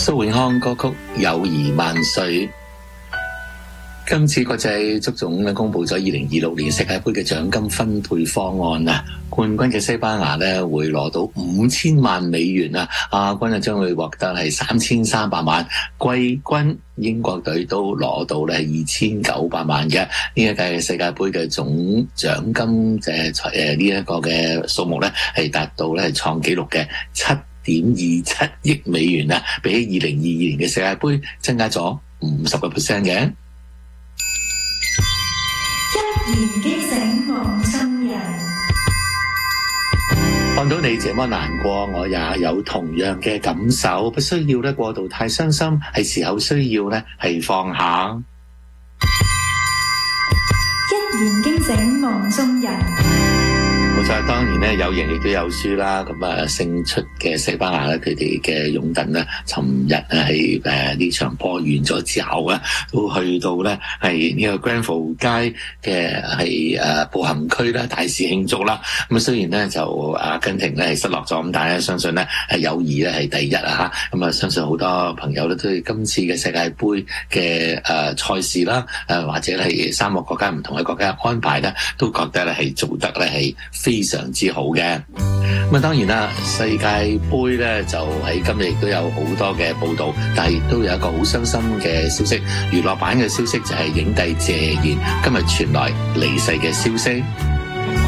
蘇永康歌曲《友誼萬歲》。今次國際足總咧公布咗2026年世界盃嘅獎金分配方案啊，冠軍嘅西班牙咧會攞到5000萬美元啊，亞軍啊將會獲得係3300萬，季軍英國隊都攞到咧2900萬嘅。呢一屆嘅世界盃嘅總獎金呢一個嘅數目咧係達到咧係創紀錄嘅7.27億美元啊，比起2022年嘅世界盃增加咗50% 嘅。 一言驚醒夢中人， 看到你這麼難過，我也有同樣嘅感受，不需要咧過度太傷心，係時候需要咧係放下。 一言驚醒夢中人。 冇錯，當然咧有贏亦都有輸啦。咁啊，勝出嘅西班牙咧，佢哋嘅擁躉咧，尋日係呢場波完咗之後咧，都去到咧係呢個 Granville 街嘅係步行區啦，大肆慶祝啦。咁雖然咧就阿根廷咧係失落咗，咁但係相信咧係友誼咧係第一啊嚇。咁啊，相信好多朋友咧都對今次嘅世界盃嘅賽事啦，或者係3個國家唔同嘅國家安排咧，都覺得咧係做得咧係非常之好嘅。咁啊，當然啦，世界盃咧就喺今日亦都有好多嘅報導，但係亦都有一個好傷心嘅消息。娛樂版嘅消息就係影帝謝賢今日傳來離世嘅消息。